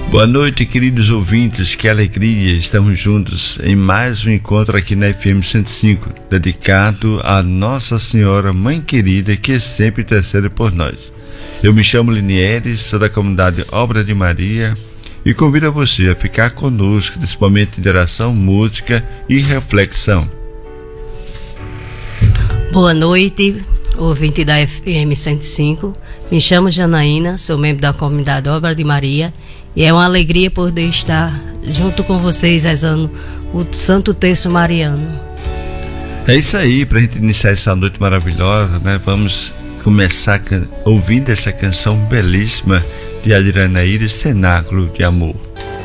Boa noite, queridos ouvintes, que alegria, estamos juntos em mais um encontro aqui na FM 105, dedicado a Nossa Senhora Mãe Querida, que sempre intercede por nós. Eu me chamo Linieres, sou da comunidade Obra de Maria e convido a você a ficar conosco nesse momento de oração, música e reflexão. Boa noite, ouvinte da FM 105, me chamo Janaína, sou membro da comunidade Obra de Maria e é uma alegria poder estar junto com vocês rezando o Santo Terço Mariano. É isso aí, para a gente iniciar essa noite maravilhosa, né? Vamos começar ouvindo essa canção belíssima de Adriana Iris, Cenáculo de Amor.